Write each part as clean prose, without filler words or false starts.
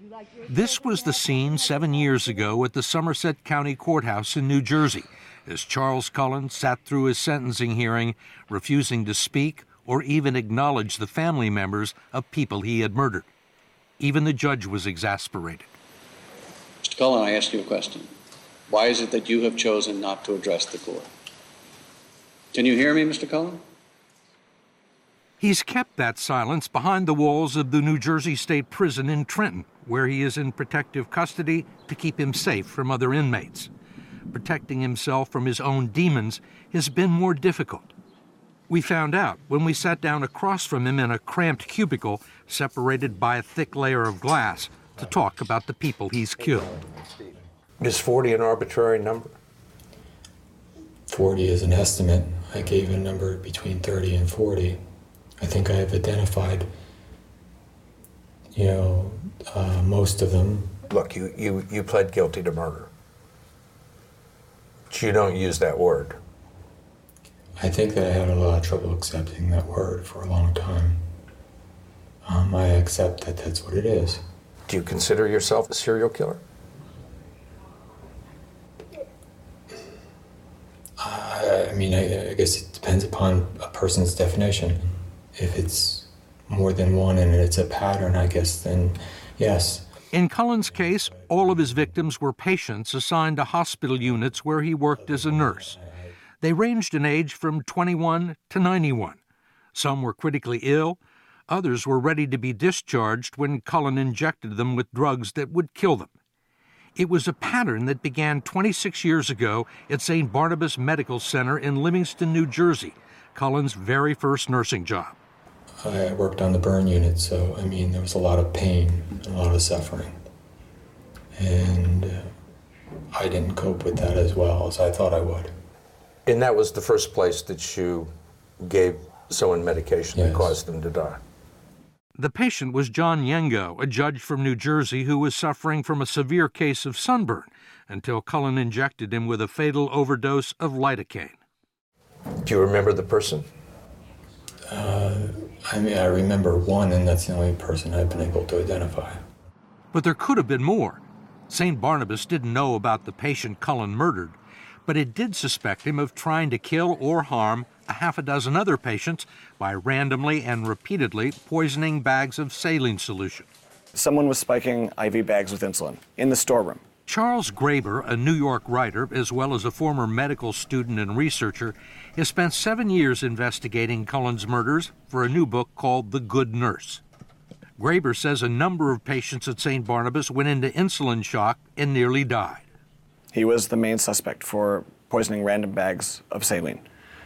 This was the scene 7 years ago at the Somerset County Courthouse in New Jersey, as Charles Cullen sat through his sentencing hearing, refusing to speak or even acknowledge the family members of people he had murdered. Even the judge was exasperated. Mr. Cullen, I ask you a question. Why is it that you have chosen not to address the court? Can you hear me, Mr. Cullen? He's kept that silence behind the walls of the New Jersey State Prison in Trenton, where he is in protective custody to keep him safe from other inmates. Protecting himself from his own demons has been more difficult. We found out when we sat down across from him in a cramped cubicle separated by a thick layer of glass to talk about the people he's killed. Is 40 an arbitrary number? 40 is an estimate. I gave a number between 30 and 40. I think I have identified, most of them. Look, you pled guilty to murder. But you don't use that word. I think that I had a lot of trouble accepting that word for a long time. I accept that that's what it is. Do you consider yourself a serial killer? I guess it depends upon a person's definition. If it's more than one and it's a pattern, I guess, then yes. In Cullen's case, all of his victims were patients assigned to hospital units where he worked as a nurse. They ranged in age from 21 to 91. Some were critically ill. Others were ready to be discharged when Cullen injected them with drugs that would kill them. It was a pattern that began 26 years ago at St. Barnabas Medical Center in Livingston, New Jersey, Cullen's very first nursing job. I worked on the burn unit, so, there was a lot of pain and a lot of suffering. And I didn't cope with that as well as I thought I would. And that was the first place that you gave someone medication that caused them to die? The patient was John Yengo, a judge from New Jersey who was suffering from a severe case of sunburn until Cullen injected him with a fatal overdose of lidocaine. Do you remember the person? I remember one, and that's the only person I've been able to identify. But there could have been more. St. Barnabas didn't know about the patient Cullen murdered, but it did suspect him of trying to kill or harm a half a dozen other patients by randomly and repeatedly poisoning bags of saline solution. Someone was spiking IV bags with insulin in the storeroom. Charles Graeber, a New York writer, as well as a former medical student and researcher, has spent 7 years investigating Cullen's murders for a new book called The Good Nurse. Graeber says a number of patients at St. Barnabas went into insulin shock and nearly died. He was the main suspect for poisoning random bags of saline.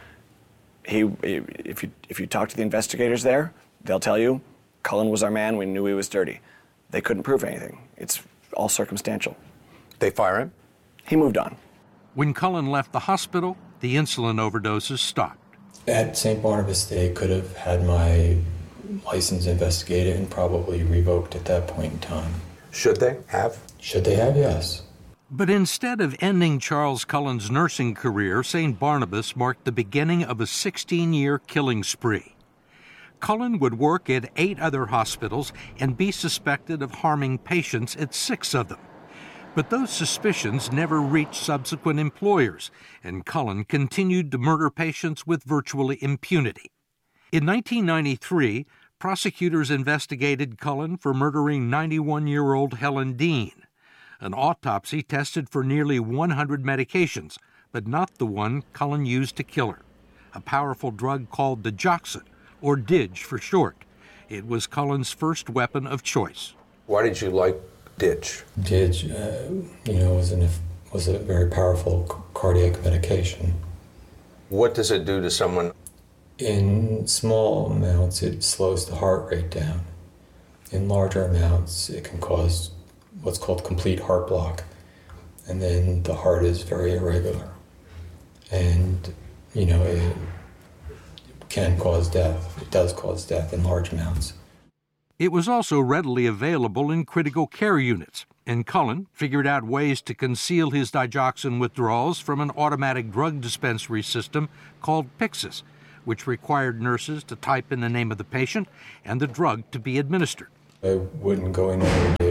If you talk to the investigators there, they'll tell you, Cullen was our man, we knew he was dirty. They couldn't prove anything. It's all circumstantial. They fire him? He moved on. When Cullen left the hospital, the insulin overdoses stopped. At St. Barnabas, they could have had my license investigated and probably revoked at that point in time. Should they have? Should they have? Yes. But instead of ending Charles Cullen's nursing career, St. Barnabas marked the beginning of a 16-year killing spree. Cullen would work at 8 other hospitals and be suspected of harming patients at 6 of them. But those suspicions never reached subsequent employers, and Cullen continued to murder patients with virtually impunity. In 1993, prosecutors investigated Cullen for murdering 91-year-old Helen Dean. An autopsy tested for nearly 100 medications, but not the one Cullen used to kill her, a powerful drug called digoxin, or DIG for short. It was Cullen's first weapon of choice. Why did you like DIG? DIG, was a very powerful cardiac medication. What does it do to someone? In small amounts, it slows the heart rate down. In larger amounts, it can cause what's called complete heart block. And then the heart is very irregular. And, it can cause death. It does cause death in large amounts. It was also readily available in critical care units, and Cullen figured out ways to conceal his digoxin withdrawals from an automatic drug dispensary system called Pyxis, which required nurses to type in the name of the patient and the drug to be administered. I wouldn't go in every day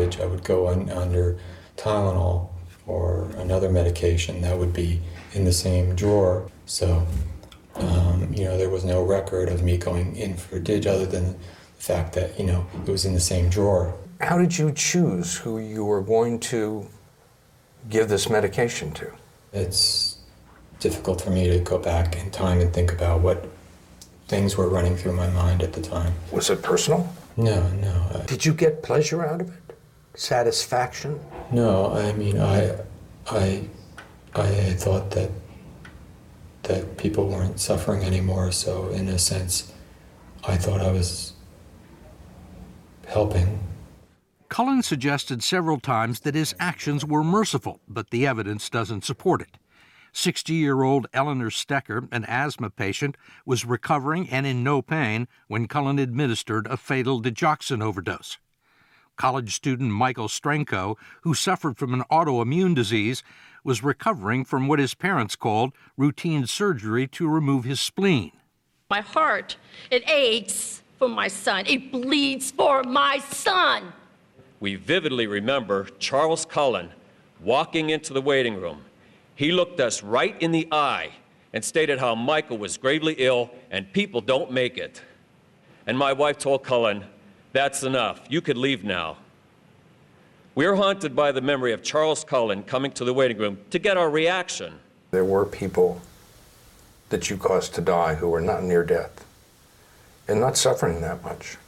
fridge, I would go under Tylenol or another medication that would be in the same drawer. So, there was no record of me going in for a dig other than the fact that, it was in the same drawer. How did you choose who you were going to give this medication to? It's difficult for me to go back in time and think about what things were running through my mind at the time. Was it personal? No. Did you get pleasure out of it? Satisfaction? No, I mean, I thought that people weren't suffering anymore, so in a sense, I thought I was helping. Cullen suggested several times that his actions were merciful, but the evidence doesn't support it. 60-year-old Eleanor Stecker, an asthma patient, was recovering and in no pain when Cullen administered a fatal digoxin overdose. College student Michael Strenko, who suffered from an autoimmune disease, was recovering from what his parents called routine surgery to remove his spleen. My heart, it aches for my son. It bleeds for my son. We vividly remember Charles Cullen walking into the waiting room. He looked us right in the eye and stated how Michael was gravely ill and people don't make it. And my wife told Cullen, "That's enough. You could leave now." We are haunted by the memory of Charles Cullen coming to the waiting room to get our reaction. There were people that you caused to die who were not near death and not suffering that much.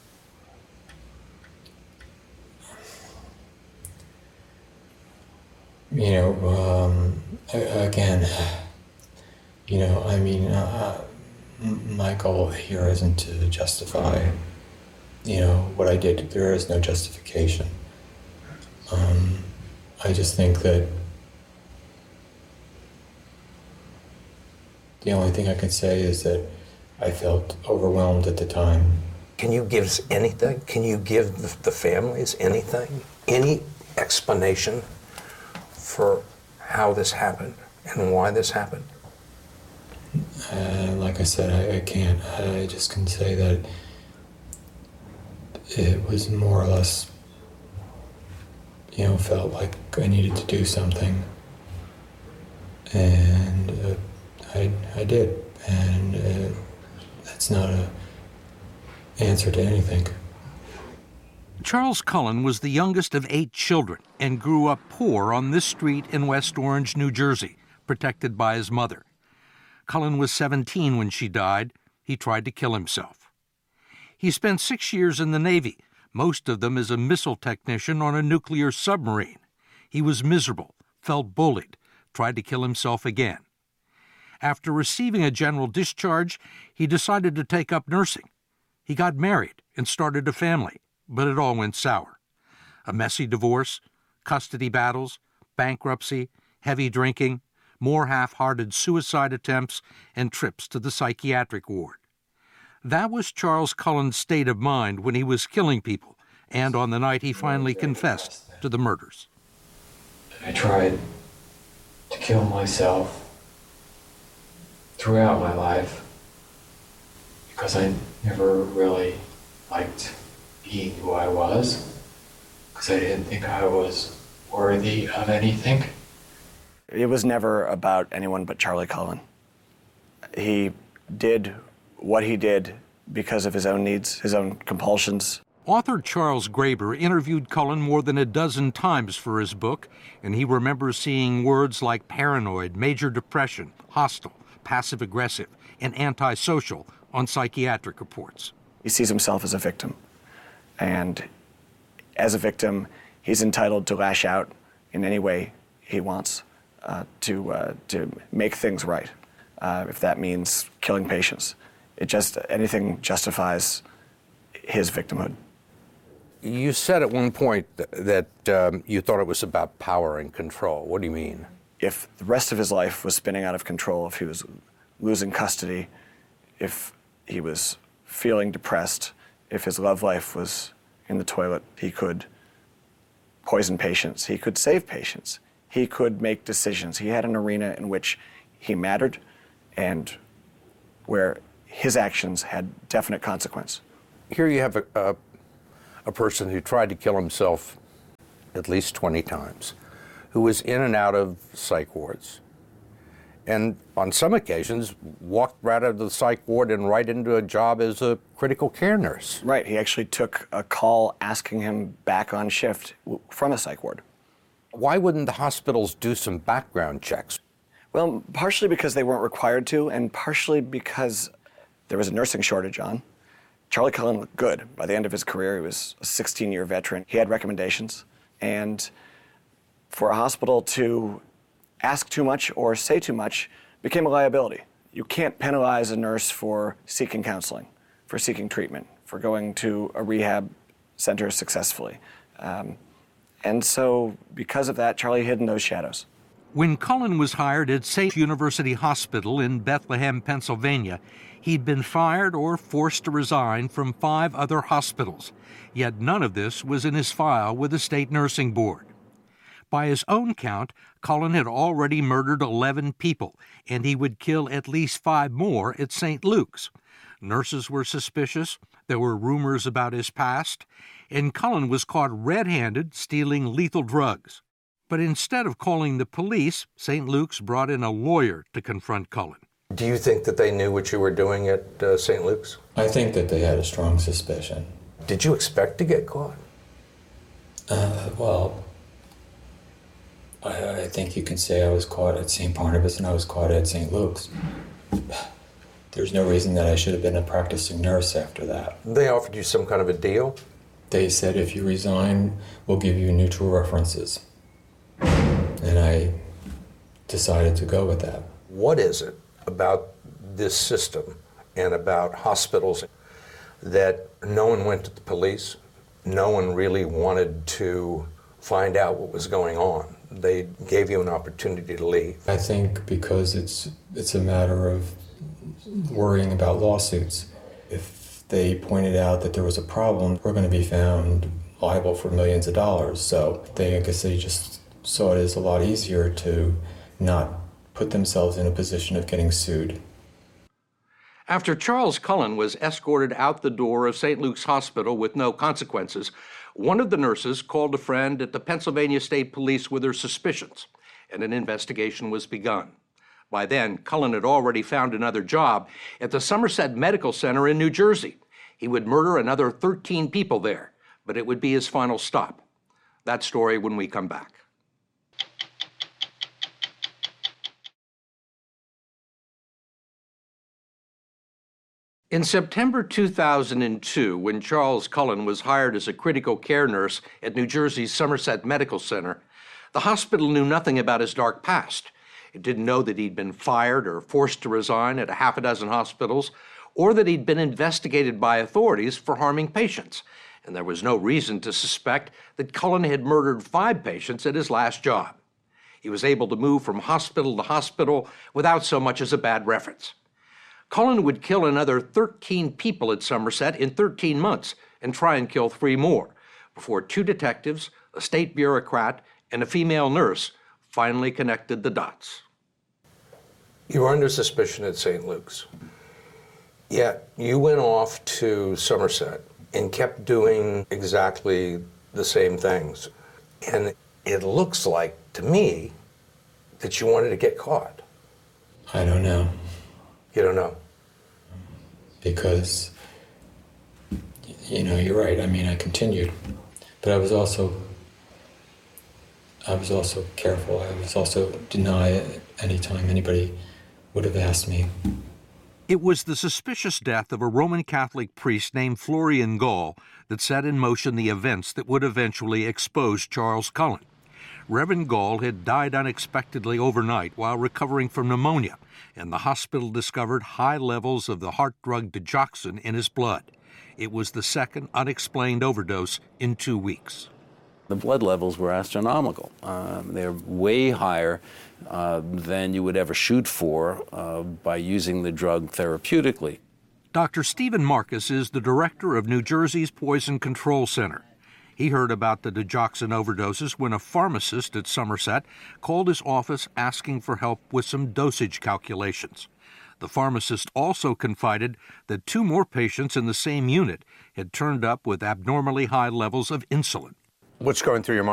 My goal here isn't to justify, what I did. There is no justification. I just think that the only thing I can say is that I felt overwhelmed at the time. Can you give us anything? Can you give the families anything? Any explanation for how this happened and why this happened? Like I said, I can't. I just can say that it was more or less, felt like I needed to do something. And I did. And that's not an answer to anything. Charles Cullen was the youngest of 8 children and grew up poor on this street in West Orange, New Jersey, protected by his mother. Cullen was 17 when she died. He tried to kill himself. He spent 6 years in the Navy, most of them as a missile technician on a nuclear submarine. He was miserable, felt bullied, tried to kill himself again. After receiving a general discharge, he decided to take up nursing. He got married and started a family, but it all went sour. A messy divorce, custody battles, bankruptcy, heavy drinking, more half-hearted suicide attempts, and trips to the psychiatric ward. That was Charles Cullen's state of mind when he was killing people, and on the night he finally confessed to the murders. I tried to kill myself throughout my life because I never really liked being who I was, because I didn't think I was worthy of anything. It was never about anyone but Charlie Cullen. He did what he did because of his own needs, his own compulsions. Author Charles Graeber interviewed Cullen more than a dozen times for his book, and he remembers seeing words like paranoid, major depression, hostile, passive-aggressive, and antisocial on psychiatric reports. He sees himself as a victim, and as a victim, he's entitled to lash out in any way he wants to make things right, if that means killing patients. Anything justifies his victimhood. You said at one point that you thought it was about power and control. What do you mean? If the rest of his life was spinning out of control, if he was losing custody, if he was feeling depressed, if his love life was in the toilet, he could poison patients, he could save patients, he could make decisions. He had an arena in which he mattered and where his actions had definite consequence. Here you have a person who tried to kill himself at least 20 times, who was in and out of psych wards, and on some occasions walked right out of the psych ward and right into a job as a critical care nurse. Right, he actually took a call asking him back on shift from a psych ward. Why wouldn't the hospitals do some background checks? Well, partially because they weren't required to, and partially because there was a nursing shortage on. Charlie Cullen looked good. By the end of his career, he was a 16-year veteran. He had recommendations, and for a hospital to ask too much or say too much became a liability. You can't penalize a nurse for seeking counseling, for seeking treatment, for going to a rehab center successfully. And so, because of that, Charlie hid in those shadows. When Cullen was hired at St. University Hospital in Bethlehem, Pennsylvania, he'd been fired or forced to resign from 5 other hospitals. Yet none of this was in his file with the state nursing board. By his own count, Cullen had already murdered 11 people, and he would kill at least 5 more at St. Luke's. Nurses were suspicious, there were rumors about his past, and Cullen was caught red-handed stealing lethal drugs. But instead of calling the police, St. Luke's brought in a lawyer to confront Cullen. Do you think that they knew what you were doing at St. Luke's? I think that they had a strong suspicion. Did you expect to get caught? Well, I think you can say I was caught at St. Barnabas and I was caught at St. Luke's. There's no reason that I should have been a practicing nurse after that. They offered you some kind of a deal? They said if you resign, we'll give you neutral references. And I decided to go with that. What is it about this system and about hospitals that no one went to the police? No one really wanted to find out what was going on. They gave you an opportunity to leave. I think because it's a matter of worrying about lawsuits. If they pointed out that there was a problem, we're going to be found liable for millions of dollars. So I guess they just saw it as a lot easier to not put themselves in a position of getting sued. After Charles Cullen was escorted out the door of St. Luke's Hospital with no consequences, one of the nurses called a friend at the Pennsylvania State Police with her suspicions, and an investigation was begun. By then, Cullen had already found another job at the Somerset Medical Center in New Jersey. He would murder another 13 people there, but it would be his final stop. That story when we come back. In September 2002, when Charles Cullen was hired as a critical care nurse at New Jersey's Somerset Medical Center, the hospital knew nothing about his dark past. It didn't know that he'd been fired or forced to resign at a half a dozen hospitals, or that he'd been investigated by authorities for harming patients. And there was no reason to suspect that Cullen had murdered 5 patients at his last job. He was able to move from hospital to hospital without so much as a bad reference. Cullen would kill another 13 people at Somerset in 13 months and try and kill 3 more before 2 detectives, a state bureaucrat, and a female nurse finally connected the dots. You were under suspicion at St. Luke's. Yet you went off to Somerset and kept doing exactly the same things. And it looks like, to me, that you wanted to get caught. I don't know. You don't know? Because, you're right. I mean, I continued. But I was also careful. I was also deny any time anybody would have asked me. It was the suspicious death of a Roman Catholic priest named Florian Gall that set in motion the events that would eventually expose Charles Cullen. Reverend Gall had died unexpectedly overnight while recovering from pneumonia, and the hospital discovered high levels of the heart drug digoxin in his blood. It was the second unexplained overdose in 2 weeks. The blood levels were astronomical. They're way higher than you would ever shoot for by using the drug therapeutically. Dr. Stephen Marcus is the director of New Jersey's Poison Control Center. He heard about the digoxin overdoses when a pharmacist at Somerset called his office asking for help with some dosage calculations. The pharmacist also confided that 2 more patients in the same unit had turned up with abnormally high levels of insulin. What's going through your mind?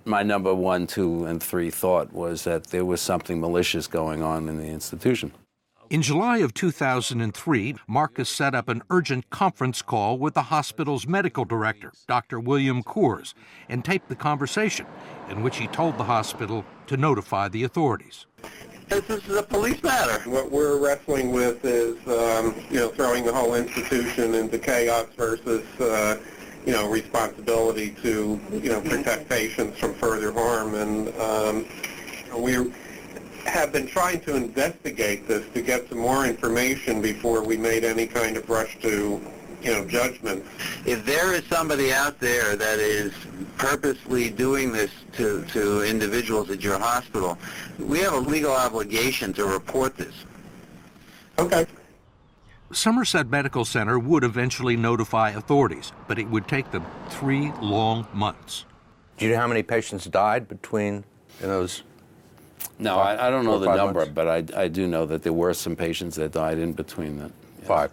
My number 1, 2, and 3 thought was that there was something malicious going on in the institution. In July of 2003, Marcus set up an urgent conference call with the hospital's medical director, Dr. William Coors, and taped the conversation in which he told the hospital to notify the authorities. This is a police matter. What we're wrestling with is, throwing the whole institution into chaos versus, responsibility to, protect patients from further harm. And we have been trying to investigate this to get some more information before we made any kind of rush to, judgment. If there is somebody out there that is purposely doing this to individuals at your hospital, we have a legal obligation to report this. Okay. Somerset Medical Center would eventually notify authorities, but it would take them 3 long months. Do you know how many patients died in those? No, I don't know the number, months? but I do know that there were some patients that died in between that. Yes. 5.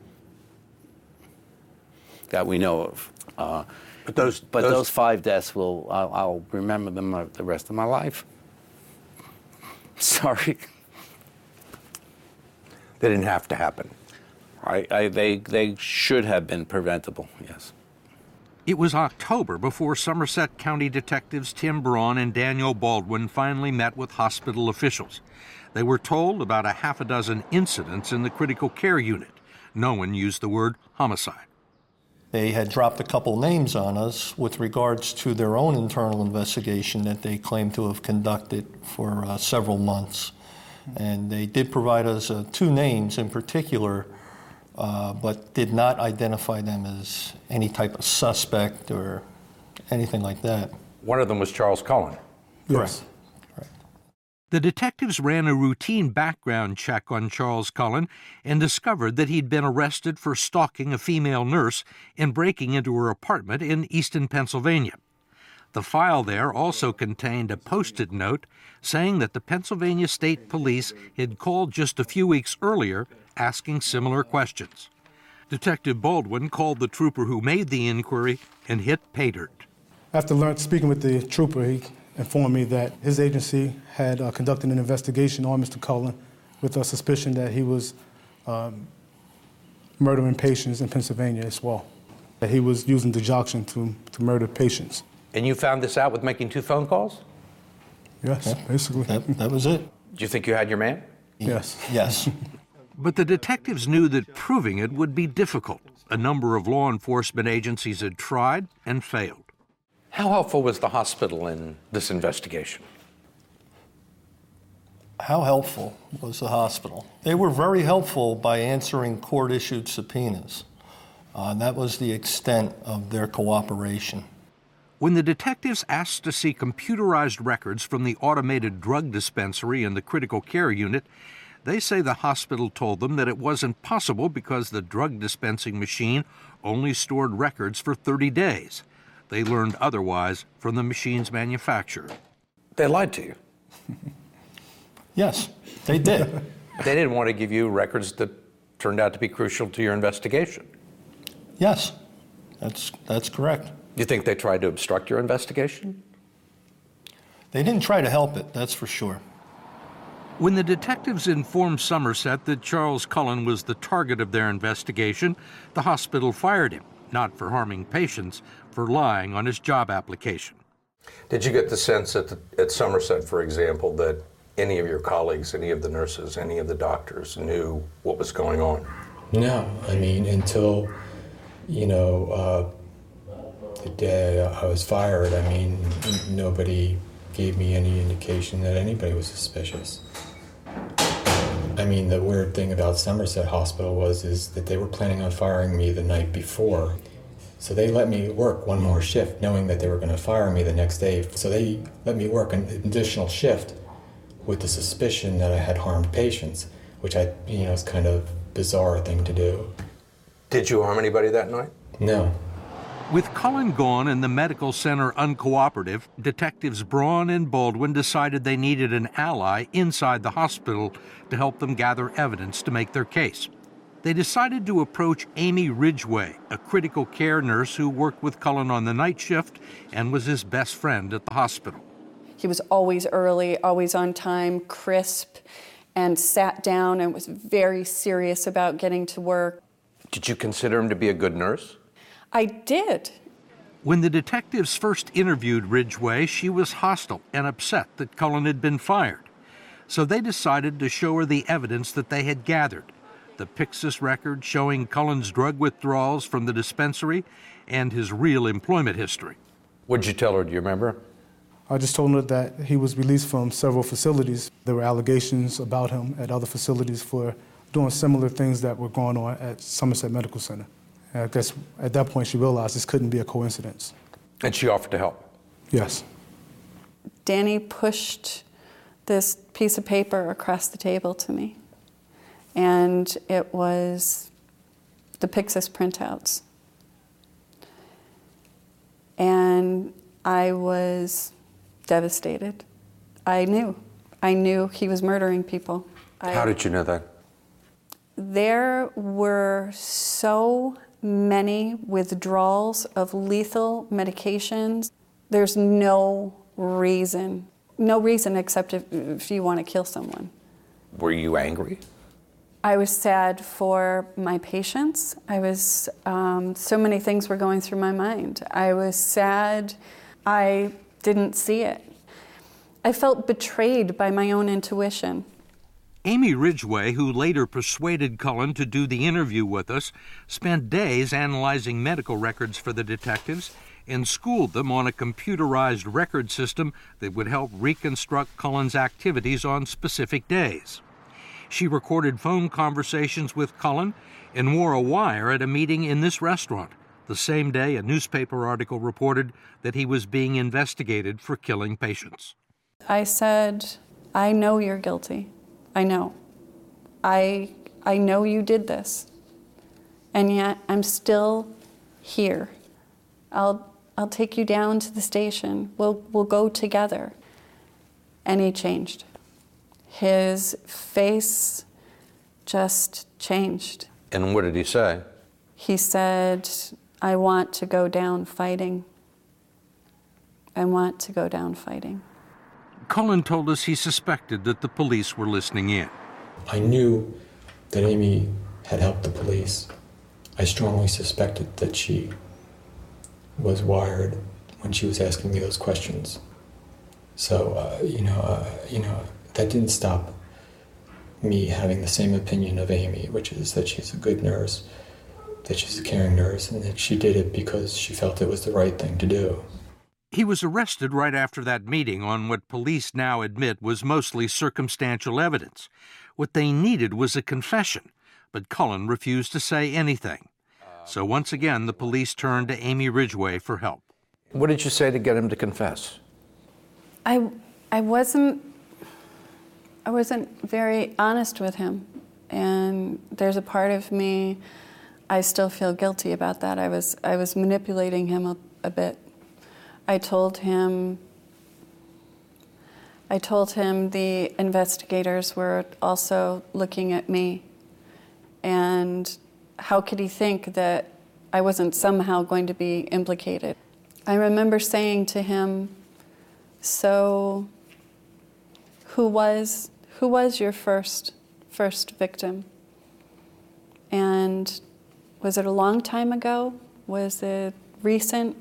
That we know of. But those 5 deaths I'll remember them the rest of my life. Sorry. They didn't have to happen. They should have been preventable, yes. It was October before Somerset County detectives Tim Braun and Daniel Baldwin finally met with hospital officials. They were told about a half a dozen incidents in the critical care unit. No one used the word homicide. They had dropped a couple names on us with regards to their own internal investigation that they claimed to have conducted for several months. And they did provide us 2 names in particular, but did not identify them as any type of suspect or anything like that. One of them was Charles Cullen. Yes. Correct. The detectives ran a routine background check on Charles Cullen and discovered that he'd been arrested for stalking a female nurse and breaking into her apartment in Easton, Pennsylvania. The file there also contained a Post-it note saying that the Pennsylvania State Police had called just a few weeks earlier asking similar questions. Detective Baldwin called the trooper who made the inquiry and hit pay dirt. After speaking with the trooper, he informed me that his agency had conducted an investigation on Mr. Cullen with a suspicion that he was murdering patients in Pennsylvania as well. That he was using digoxin to murder patients. And you found this out with making 2 phone calls? Yes, basically. That was it. Do you think you had your man? Yes. Yes. But the detectives knew that proving it would be difficult. A number of law enforcement agencies had tried and failed. How helpful was the hospital in this investigation? How helpful was the hospital? They were very helpful by answering court-issued subpoenas. That was the extent of their cooperation. When the detectives asked to see computerized records from the automated drug dispensary in the critical care unit, they say the hospital told them that it wasn't possible because the drug dispensing machine only stored records for 30 days. They learned otherwise from the machine's manufacturer. They lied to you. Yes, they did. They didn't want to give you records that turned out to be crucial to your investigation. Yes, that's correct. Do you think they tried to obstruct your investigation? They didn't try to help it, that's for sure. When the detectives informed Somerset that Charles Cullen was the target of their investigation, the hospital fired him, not for harming patients, for lying on his job application. Did you get the sense at Somerset, for example, that any of your colleagues, any of the nurses, any of the doctors knew what was going on? No, I mean, until, the day I was fired, I mean, nobody gave me any indication that anybody was suspicious. I mean, the weird thing about Somerset Hospital is that they were planning on firing me the night before. So they let me work one more shift, knowing that they were going to fire me the next day. So they let me work an additional shift with the suspicion that I had harmed patients, which is kind of bizarre thing to do. Did you harm anybody that night? No. With Cullen gone and the medical center uncooperative, detectives Braun and Baldwin decided they needed an ally inside the hospital to help them gather evidence to make their case. they decided to approach Amy Ridgway, a critical care nurse who worked with Cullen on the night shift and was his best friend at the hospital. He was always early, always on time, crisp, and sat down and was very serious about getting to work. Did you consider him to be a good nurse? I did. When the detectives first interviewed Ridgway, she was hostile and upset that Cullen had been fired. So they decided to show her the evidence that they had gathered, the Pyxis record showing Cullen's drug withdrawals from the dispensary and his real employment history. What did you tell her? Do you remember? I just told her that he was released from several facilities. There were allegations about him at other facilities for doing similar things that were going on at Somerset Medical Center. And I guess at that point she realized this couldn't be a coincidence. And she offered to help? Yes. Danny pushed this piece of paper across the table to me, and it was the Pyxis printouts. And I was devastated. I knew he was murdering people. How did you know that? There were so many withdrawals of lethal medications. There's no reason except if you want to kill someone. Were you angry? I was sad for my patients. I was, so many things were going through my mind. I was sad I didn't see it. I felt betrayed by my own intuition. Amy Ridgway, who later persuaded Cullen to do the interview with us, spent days analyzing medical records for the detectives and schooled them on a computerized record system that would help reconstruct Cullen's activities on specific days. She recorded phone conversations with Cullen and wore a wire at a meeting in this restaurant, the same day a newspaper article reported that he was being investigated for killing patients. I said, I know you're guilty. I know. I know you did this. And yet I'm still here. I'll take you down to the station. We'll go together. And he changed. His face just changed. And what did he say? He said, I want to go down fighting. I want to go down fighting. Cullen told us he suspected that the police were listening in. I knew that Amy had helped the police. I strongly suspected that she was wired when she was asking me those questions. So, that didn't stop me having the same opinion of Amy, which is that she's a good nurse, that she's a caring nurse, and that she did it because she felt it was the right thing to do. He was arrested right after that meeting on what police now admit was mostly circumstantial evidence. What they needed was a confession, but Cullen refused to say anything. So once again, the police turned to Amy Ridgway for help. What did you say to get him to confess? I wasn't very honest with him, and there's a part of me I still feel guilty about that. I was manipulating him a bit. I told him the investigators were also looking at me, and how could he think that I wasn't somehow going to be implicated? I remember saying to him, so who was your first victim? And was it a long time ago? Was it recent?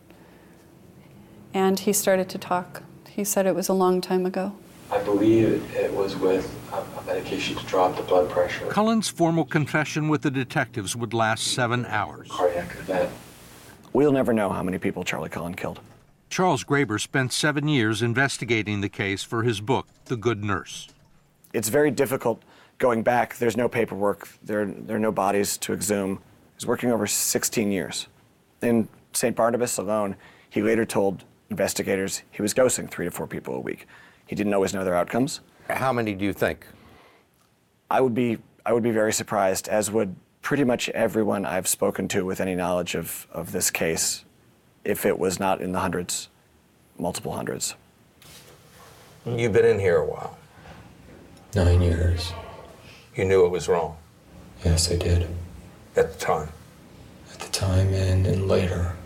And he started to talk. He said it was a long time ago. I believe it was with a medication to drop the blood pressure. Cullen's formal confession with the detectives would last 7 hours. Cardiac event. We'll never know how many people Charlie Cullen killed. Charles Graber spent 7 years investigating the case for his book, The Good Nurse. It's very difficult going back. There's no paperwork. There are no bodies to exhume. He was working over 16 years. In St. Barnabas alone, he later told investigators he was dosing 3 to 4 people a week. He didn't always know their outcomes. How many do you think? I would be very surprised, as would pretty much everyone I've spoken to with any knowledge of this case, if it was not in the hundreds, multiple hundreds. You've been in here a while. 9 years. You knew it was wrong. Yes, I did. At the time? At the time and later.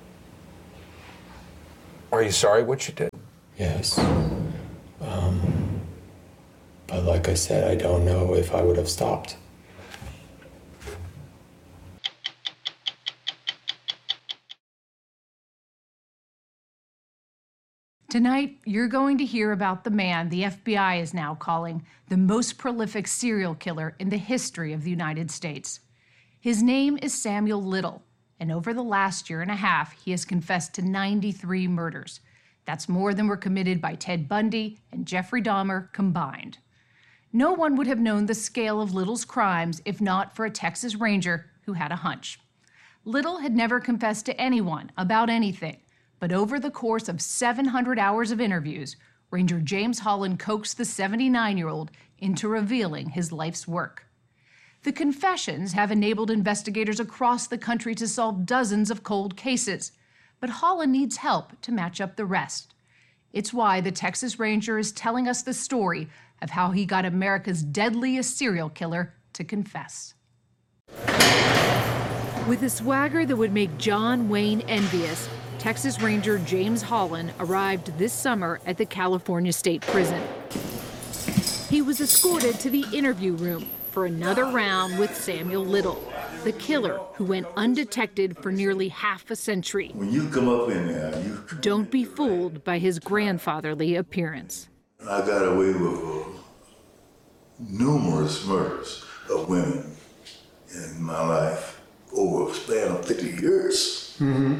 Are you sorry what you did? Yes. But like I said, I don't know if I would have stopped. Tonight, you're going to hear about the man the FBI is now calling the most prolific serial killer in the history of the United States. His name is Samuel Little, and over the last year and a half, he has confessed to 93 murders. That's more than were committed by Ted Bundy and Jeffrey Dahmer combined. No one would have known the scale of Little's crimes if not for a Texas Ranger who had a hunch. Little had never confessed to anyone about anything, but over the course of 700 hours of interviews, Ranger James Holland coaxed the 79-year-old into revealing his life's work. The confessions have enabled investigators across the country to solve dozens of cold cases, but Holland needs help to match up the rest. It's why the Texas Ranger is telling us the story of how he got America's deadliest serial killer to confess. With a swagger that would make John Wayne envious, Texas Ranger James Holland arrived this summer at the California State Prison. He was escorted to the interview room for another round with Samuel Little, the killer who went undetected for nearly half a century. When you come up in there, Don't be fooled by his grandfatherly appearance. I got away with numerous murders of women in my life over a span of 50 years.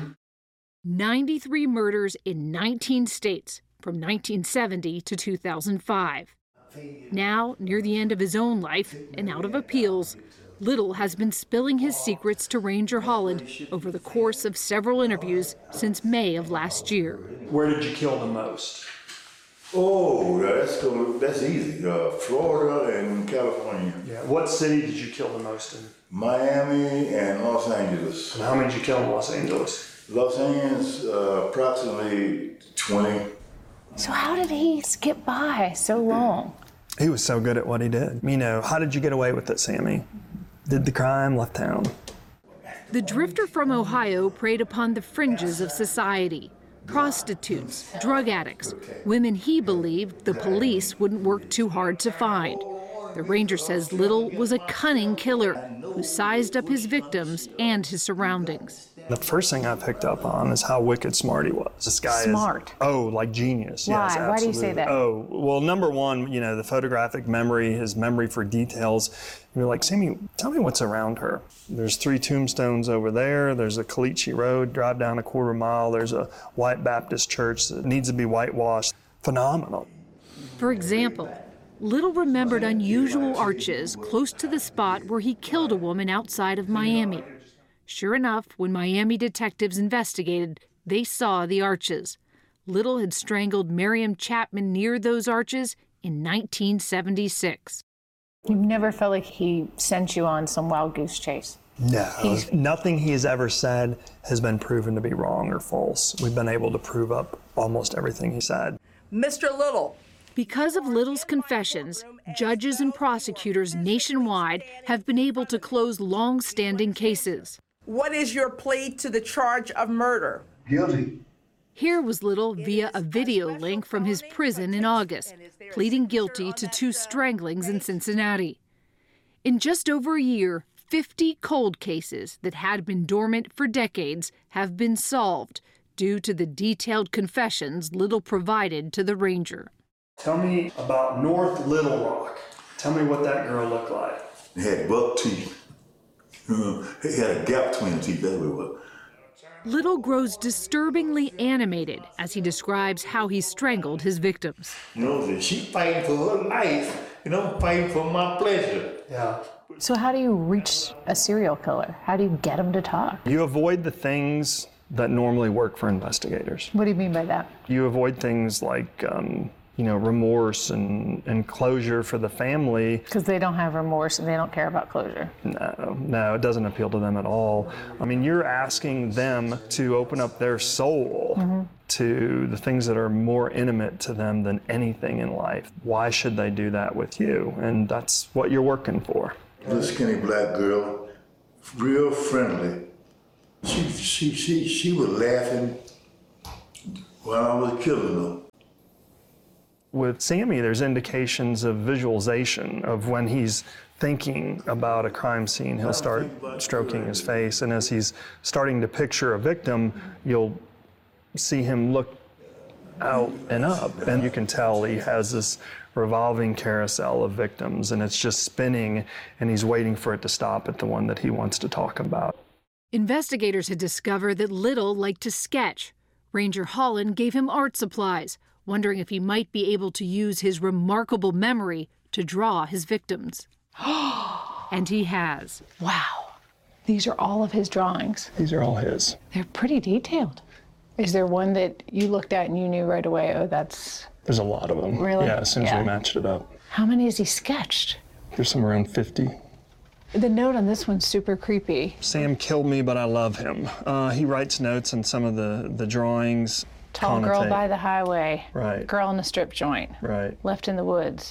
93 murders in 19 states from 1970 to 2005. Now, near the end of his own life and out of appeals, Little has been spilling his secrets to Ranger Holland over the course of several interviews since May of last year. Where did you kill the most? Oh, that's easy. Florida and California. Yeah. What city did you kill the most in? Miami and Los Angeles. And how many did you kill in Los Angeles? Los Angeles, approximately 20. So how did he skip by so long? He was so good at what he did. You know, how did you get away with it, Sammy? Did the crime, left town. The drifter from Ohio preyed upon the fringes of society. Prostitutes, drug addicts, women he believed the police wouldn't work too hard to find. The Ranger says Little was a cunning killer who sized up his victims and his surroundings. The first thing I picked up on is how wicked smart he was. This guy Smart? like genius. Why? Yes, Why do you say that? Oh, well, number one, you know, the photographic memory, his memory for details. You're like, Sammy, tell me what's around her. There's 3 tombstones over there. There's a Caliche Road, drive down a quarter mile. There's a white Baptist church that needs to be whitewashed. Phenomenal. For example, Little remembered unusual arches close to the spot where he killed a woman outside of Miami. Sure enough, when Miami detectives investigated, they saw the arches. Little had strangled Miriam Chapman near those arches in 1976. You never felt like he sent you on some wild goose chase? No, nothing he has ever said has been proven to be wrong or false. We've been able to prove up almost everything he said. Mr. Little. Because of Little's confessions, judges and prosecutors nationwide have been able to close long-standing cases. What is your plea to the charge of murder? Guilty. Here was Little via a video link from his prison in August, pleading guilty to 2 stranglings in Cincinnati. In just over a year, 50 cold cases that had been dormant for decades have been solved due to the detailed confessions Little provided to the Ranger. Tell me about North Little Rock. Tell me what that girl looked like. He had buck teeth. He had a gap between the teeth everywhere. Little grows disturbingly animated as he describes how he strangled his victims. You know, she fighting for her life, and I'm fighting for my pleasure. Yeah. So how do you reach a serial killer? How do you get him to talk? You avoid the things that normally work for investigators. What do you mean by that? You avoid things like, remorse and closure for the family. Because they don't have remorse and they don't care about closure. No, it doesn't appeal to them at all. I mean, you're asking them to open up their soul to the things that are more intimate to them than anything in life. Why should they do that with you? And that's what you're working for. Little skinny black girl, real friendly. She was laughing while I was killing her. With Sammy, there's indications of visualization of when he's thinking about a crime scene, he'll start stroking his face, and as he's starting to picture a victim, you'll see him look out and up, and you can tell he has this revolving carousel of victims, and it's just spinning, and he's waiting for it to stop at the one that he wants to talk about. Investigators had discovered that Little liked to sketch. Ranger Holland gave him art supplies, wondering if he might be able to use his remarkable memory to draw his victims. And he has. Wow. These are all of his drawings. These are all his. They're pretty detailed. Is there one that you looked at and you knew right away, oh, that's... There's a lot of them. Really? Yeah, as soon as we matched it up. How many has he sketched? There's somewhere around 50. The note on this one's super creepy. Sam killed me, but I love him. He writes notes on some of the drawings. Tall girl by the highway. Right. Girl in a strip joint. Right. Left in the woods.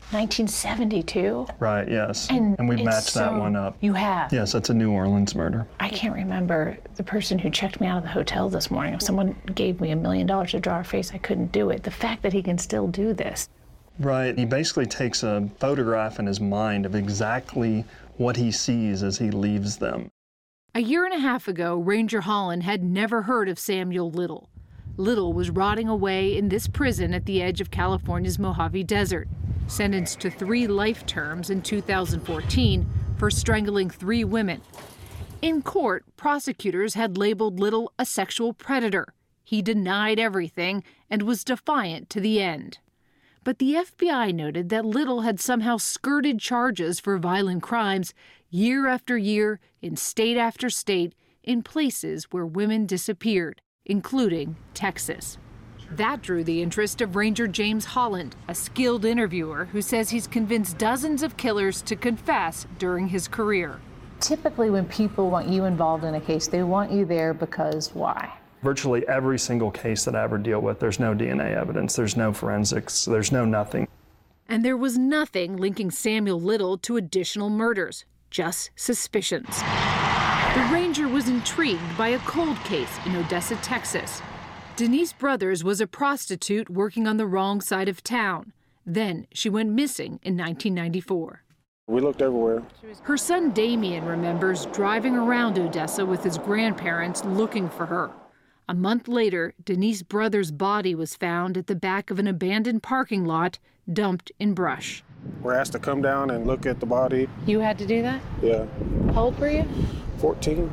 1972. Right, yes. And we've matched that one up. You have? Yes, that's a New Orleans murder. I can't remember the person who checked me out of the hotel this morning. If someone gave me $1 million to draw a face, I couldn't do it. The fact that he can still do this. Right. He basically takes a photograph in his mind of exactly what he sees as he leaves them. A year and a half ago, Ranger Holland had never heard of Samuel Little. Little was rotting away in this prison at the edge of California's Mojave Desert, sentenced to 3 life terms in 2014 for strangling 3 women. In court, prosecutors had labeled Little a sexual predator. He denied everything and was defiant to the end. But the FBI noted that Little had somehow skirted charges for violent crimes year after year, in state after state, in places where women disappeared, including Texas. That drew the interest of Ranger James Holland, a skilled interviewer who says he's convinced dozens of killers to confess during his career. Typically, when people want you involved in a case, they want you there because why? Virtually every single case that I ever deal with, there's no DNA evidence, there's no forensics, there's no nothing. And there was nothing linking Samuel Little to additional murders, just suspicions. The ranger was intrigued by a cold case in Odessa, Texas. Denise Brothers was a prostitute working on the wrong side of town. Then she went missing in 1994. We looked everywhere. Her son Damien remembers driving around Odessa with his grandparents looking for her. A month later, Denise Brothers' body was found at the back of an abandoned parking lot, dumped in brush. We're asked to come down and look at the body. You had to do that? Yeah. How old were you? 14.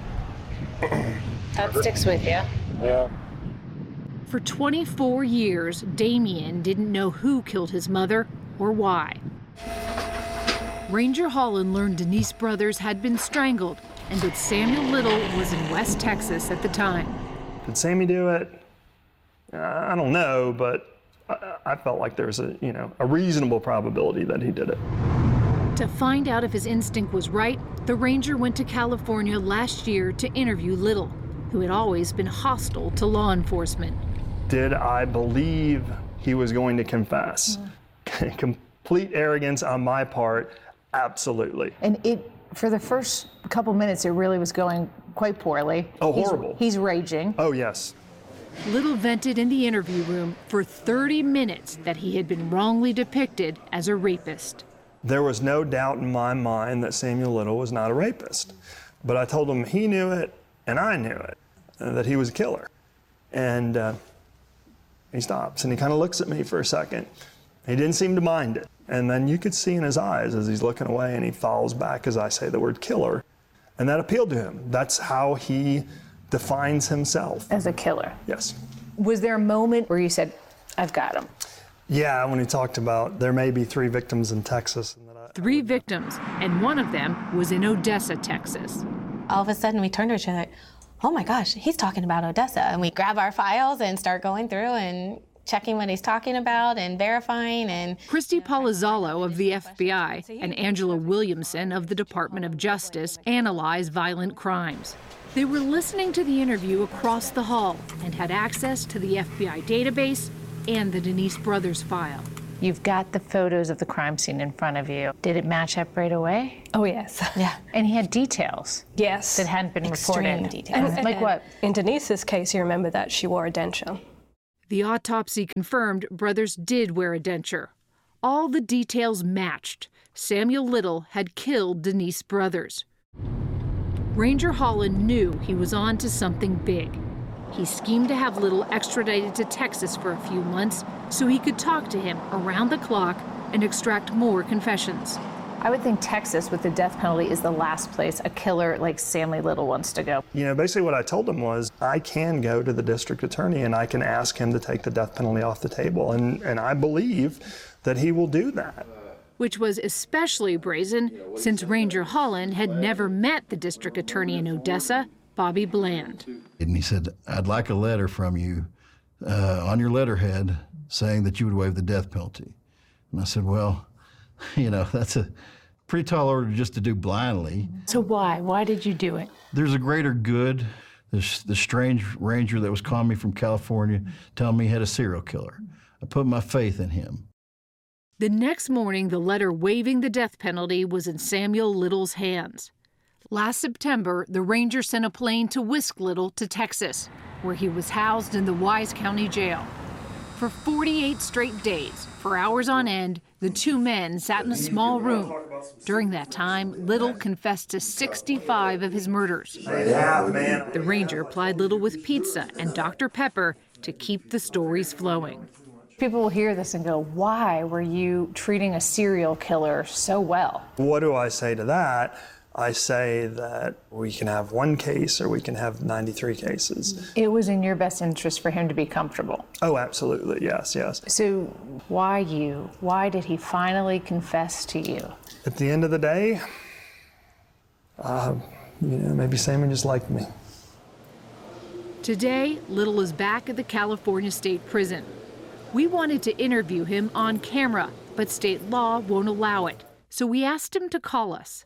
That sticks with you. Yeah. For 24 years, Damien didn't know who killed his mother or why. Ranger Holland learned Denise Brothers had been strangled and that Samuel Little was in West Texas at the time. Did Sammy do it? I don't know, but I felt like there was a reasonable probability that he did it. To find out if his instinct was right, the ranger went to California last year to interview Little, who had always been hostile to law enforcement. Did I believe he was going to confess? Complete arrogance on my part, absolutely. And for the first couple minutes, it really was going quite poorly. Oh, horrible. He's raging. Oh, yes. Little vented in the interview room for 30 minutes that he had been wrongly depicted as a rapist. There was no doubt in my mind that Samuel Little was not a rapist. But I told him he knew it, and I knew it, that he was a killer. And he stops, and he kind of looks at me for a second. He didn't seem to mind it. And then you could see in his eyes as he's looking away, and he follows back as I say the word killer. And that appealed to him. That's how he defines himself. As a killer? Yes. Was there a moment where you said, I've got him? Yeah, when he talked about there may be 3 victims in Texas. And 3 victims, and one of them was in Odessa, Texas. All of a sudden we turned to each other, oh my gosh, he's talking about Odessa. And we grab our files and start going through and checking what he's talking about and verifying. And Christy Palazzolo of the FBI and Angela Williamson of the Department of Justice analyze violent crimes. They were listening to the interview across the hall and had access to the FBI database and the Denise Brothers file. You've got the photos of the crime scene in front of you. Did it match up right away? Oh, yes. Yeah. And he had details. Yes. That hadn't been Extreme reported. details. Like what? In Denise's case, you remember that she wore a denture. The autopsy confirmed brothers did wear a denture. All the details matched. Samuel Little had killed Denise Brothers. Ranger Holland knew he was on to something big. He schemed to have Little extradited to Texas for a few months so he could talk to him around the clock and extract more confessions. I would think Texas with the death penalty is the last place a killer like Samuel Little wants to go. You know, basically what I told him was, I can go to the district attorney and I can ask him to take the death penalty off the table. And I believe that he will do that. Which was especially brazen since Ranger Holland had never met the district attorney in Odessa, Bobby Bland. And he said, I'd like a letter from you on your letterhead saying that you would waive the death penalty. And I said, well, you know, that's a pretty tall order just to do blindly. So why? Why did you do it? There's a greater good. The strange ranger that was calling me from California telling me he had a serial killer. I put my faith in him. The next morning, the letter waiving the death penalty was in Samuel Little's hands. Last September, the ranger sent a plane to whisk Little to Texas, where he was housed in the Wise County Jail. For 48 straight days, for hours on end, the two men sat in a small room. During that time, Little confessed to 65 of his murders. The ranger plied Little with pizza and Dr. Pepper to keep the stories flowing. People will hear this and go, why were you treating a serial killer so well? What do I say to that? I say that we can have one case or we can have 93 cases. It was in your best interest for him to be comfortable. Oh, absolutely, yes, yes. So why you? Why did he finally confess to you? At the end of the day, maybe Samuel just liked me. Today, Little is back at the California State Prison. We wanted to interview him on camera, but state law won't allow it. So we asked him to call us.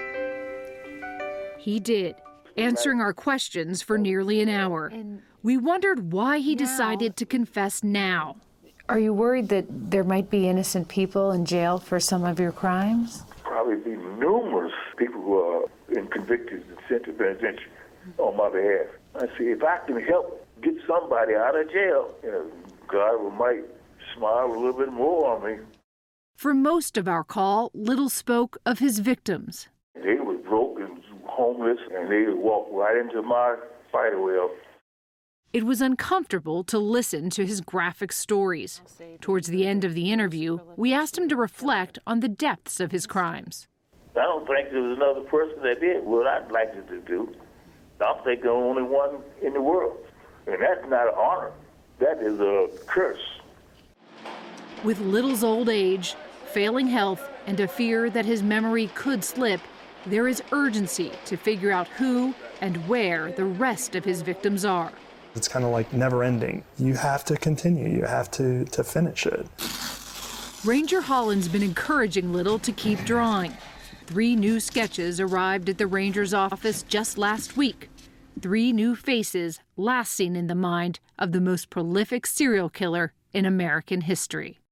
He did, answering our questions for nearly an hour. We wondered why he decided to confess now. Are you worried that there might be innocent people in jail for some of your crimes? Probably be numerous people who are convicted and sent to penitentiary on my behalf. I say, if I can help get somebody out of jail, God might smile a little bit more on me. For most of our call, Little spoke of his victims. They were broke and homeless, and they walked right into my spider web. It was uncomfortable to listen to his graphic stories. Towards the end of the interview, we asked him to reflect on the depths of his crimes. I don't think there was another person that did what I'd like to do. I'm thinking the only one in the world. And that's not an honor. That is a curse. With Little's old age, failing health, and a fear that his memory could slip, there is urgency to figure out who and where the rest of his victims are. It's kind of like never ending. You have to continue. You have to finish it. Ranger Holland's been encouraging Little to keep drawing. 3 new sketches arrived at the ranger's office just last week. 3 new faces last seen in the mind of the most prolific serial killer in American history.